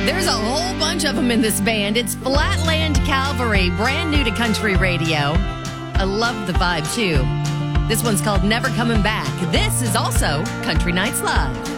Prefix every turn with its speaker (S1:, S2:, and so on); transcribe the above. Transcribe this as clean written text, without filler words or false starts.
S1: There's a whole bunch of them in this band. It's Flatland Cavalry, brand new to country radio. I love the vibe, too. This one's called Never Coming Back. This is also Country Nights Live.